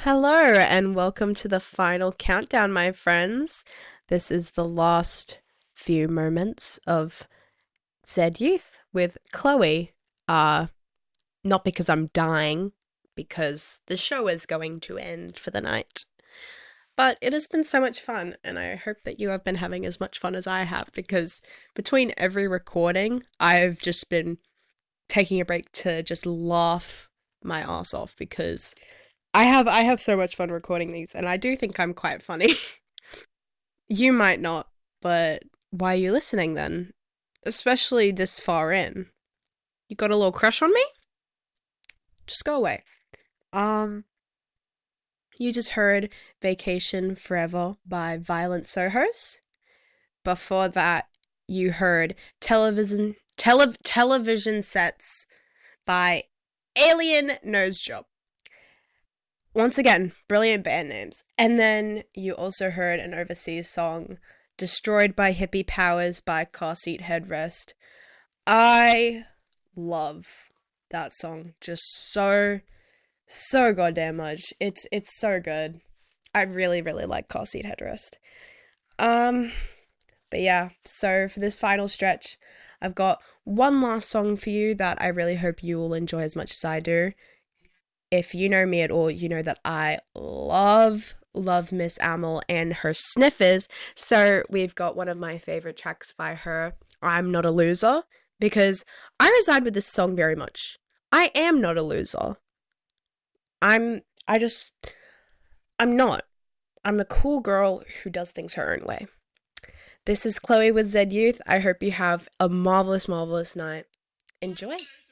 Hello, and welcome to the final countdown, my friends. This is the last few moments of Zed Youth with Chloe. Not because I'm dying, because the show is going to end for the night. But it has been so much fun, and I hope that you have been having as much fun as I have, because between every recording, I've just been taking a break to just laugh my ass off because I have so much fun recording these, and I do think I'm quite funny. You might not, but why are you listening then? Especially this far in. You got a little crush on me? Just go away. Um, you just heard Vacation Forever by Violent Sohos. Before that, you heard television sets by Alien Nose Job. Once again, brilliant band names. And then you also heard an overseas song, Destroyed by Hippie Powers by Car Seat Headrest. I love that song just so goddamn much. It's so good. I really, really like Car Seat Headrest. Um, but yeah, so for this final stretch, I've got one last song for you that I really hope you will enjoy as much as I do. If you know me at all, you know that I love Miss Amel and her sniffers. So we've got one of my favorite tracks by her, I'm Not a Loser, because I reside with this song very much. I am not a loser. I'm I just I'm not. I'm a cool girl who does things her own way. This is Chloe with Zed Youth. I hope you have a marvelous, marvelous night. Enjoy.